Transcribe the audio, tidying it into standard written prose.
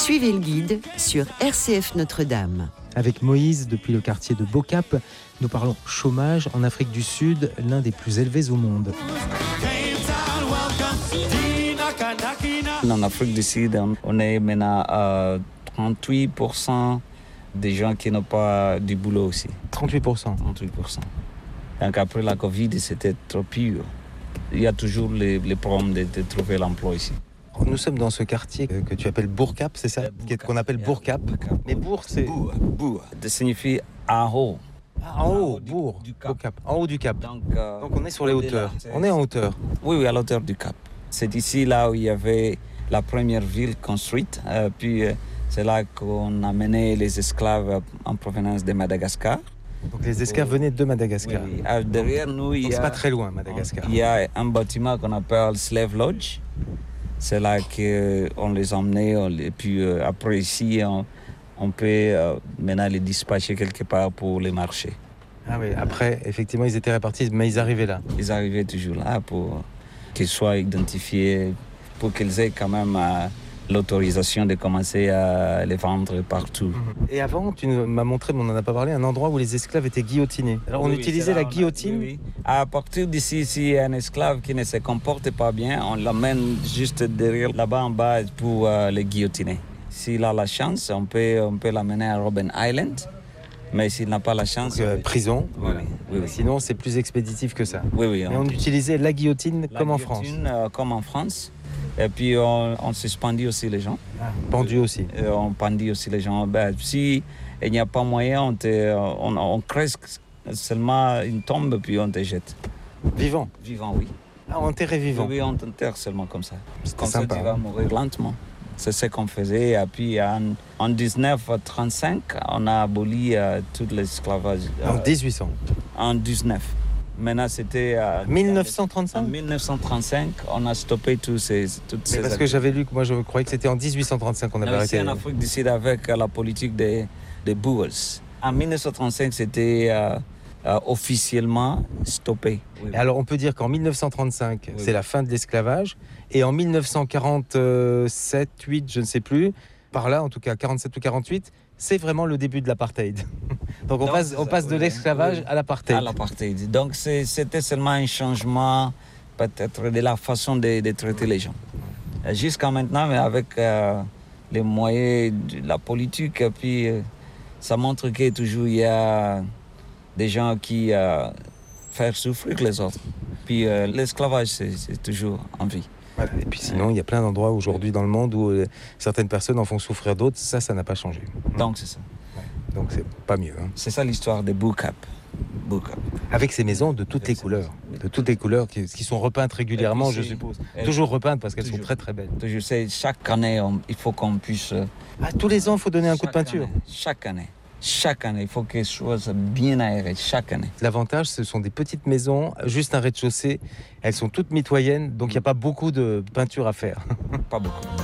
Suivez le guide sur RCF Notre-Dame. Avec Moïse, depuis le quartier de Bocap, nous parlons chômage en Afrique du Sud, l'un des plus élevés au monde. En Afrique du Sud, on est maintenant à 38% des gens qui n'ont pas du boulot aussi. 38%. 38%. Donc après la Covid, c'était trop pire. Il y a toujours les problèmes de trouver l'emploi ici. Nous sommes dans ce quartier que tu appelles Bourcap, c'est ça? Qu'on appelle Bourcap. Mais Bourg, c'est... Bourg. Ça signifie en haut. En haut, Bourg, du Cap. Bourcap. En haut du Cap. Donc on est sur les hauteurs. On est en hauteur. Oui, à l'auteur du Cap. C'est ici là où il y avait la première ville construite. Puis c'est là qu'on a mené les esclaves en provenance de Madagascar. Donc les esclaves venaient de Madagascar. Oui. Derrière nous, Donc c'est pas très loin, Madagascar. Il y a un bâtiment qu'on appelle Slave Lodge. C'est là qu'on les emmenait. Et puis après ici, on peut maintenant les dispatcher quelque part pour les marchés. Ah oui, après, effectivement, ils étaient répartis, mais ils arrivaient là. Ils arrivaient toujours là pour qu'ils soient identifiés, pour qu'ils aient quand même l'autorisation de commencer à les vendre partout. Et avant, tu m'as montré, mais on n'en a pas parlé, un endroit où les esclaves étaient guillotinés. Alors on utilisait la guillotine. Oui. À partir d'ici, s'il y a un esclave qui ne se comporte pas bien, on l'amène juste derrière, là-bas en bas, pour les guillotiner. S'il a la chance, on peut l'amener à Robben Island. Mais s'il n'a pas la chance... Donc, prison. Oui. Sinon, c'est plus expéditif que ça. Oui. Mais on utilisait la guillotine comme en France. Comme en France. Et puis, on suspendit aussi les gens. Pendu aussi. On pendit aussi les gens. Si il n'y a pas moyen, on creuse seulement une tombe, puis on te jette. Vivant? Vivant, oui. Ah, enterré vivant? Oui, on t'enterre seulement comme ça. C'était comme sympa. Ça, tu vas mourir lentement. C'est ce qu'on faisait. Et puis, en 1935, on a aboli tout l'esclavage. En 1800? En 19. Maintenant, c'était... 1935? En 1935, on a stoppé toutes ces parce que j'avais lu, moi je croyais que c'était en 1835 qu'on avait arrêté. Ici en Afrique du Sud avec la politique des Boers. En 1935, c'était officiellement stoppé. Et alors on peut dire qu'en 1935, c'est la fin de l'esclavage. Et en 1947, 8, je ne sais plus, par là en tout cas 47 ou 48, c'est vraiment le début de l'apartheid. Donc on passe de l'esclavage à l'apartheid. À l'apartheid. Donc c'était seulement un changement peut-être de la façon de traiter les gens. Jusqu'à maintenant, mais avec les moyens de la politique, puis ça montre que toujours il y a des gens qui font souffrir les autres. Puis l'esclavage, c'est toujours en vie. Voilà. Et puis sinon, il y a plein d'endroits aujourd'hui dans le monde où certaines personnes en font souffrir d'autres. Ça n'a pas changé. Donc c'est ça. Ouais. Donc c'est pas mieux. Hein. C'est ça l'histoire de Bourcap. Avec ces maisons de toutes les couleurs. De toutes les couleurs qui sont repeintes régulièrement, je suppose. Toujours repeintes parce qu'elles sont très très belles. Je sais, chaque année, il faut qu'on puisse... tous les ans, il faut donner un coup de peinture. Chaque année, il faut que ce soit bien aéré, chaque année. L'avantage, ce sont des petites maisons, juste un rez-de-chaussée. Elles sont toutes mitoyennes, donc il n'y a pas beaucoup de peinture à faire. Pas beaucoup.